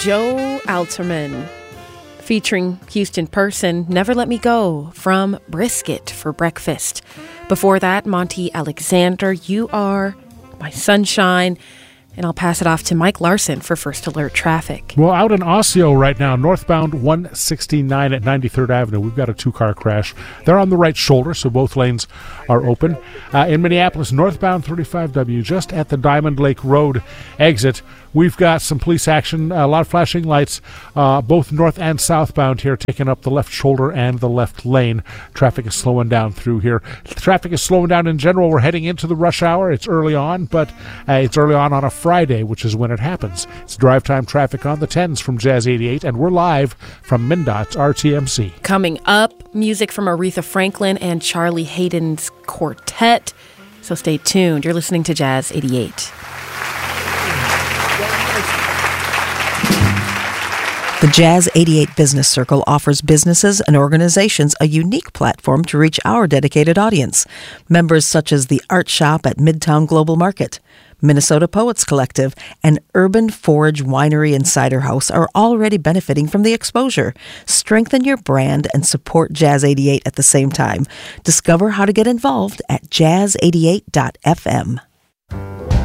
Joe Alterman featuring Houston Person, Never Let Me Go from Brisket for Breakfast. Before that, Monty Alexander, You Are My Sunshine. And I'll pass it off to Mike Larson for First Alert Traffic. Well, out in Osseo right now, northbound 169 at 93rd Avenue, we've got a two-car crash. They're on the right shoulder, so both lanes are open. In Minneapolis, northbound 35W, just at the Diamond Lake Road exit, we've got some police action, a lot of flashing lights, both north and southbound here, taking up the left shoulder and the left lane. Traffic is slowing down through here. Traffic is slowing down in general. We're heading into the rush hour. It's early on, but it's early on a Friday, which is when it happens. It's drive time traffic on the 10s from Jazz 88, and we're live from MnDOT's RTMC. Coming up, music from Aretha Franklin and Charlie Hayden's quartet. So stay tuned. You're listening to Jazz 88. The Jazz 88 Business Circle offers businesses and organizations a unique platform to reach our dedicated audience. Members such as the Art Shop at Midtown Global Market, Minnesota Poets Collective, and Urban Forge Winery and Cider House are already benefiting from the exposure. Strengthen your brand and support Jazz 88 at the same time. Discover how to get involved at jazz88.fm.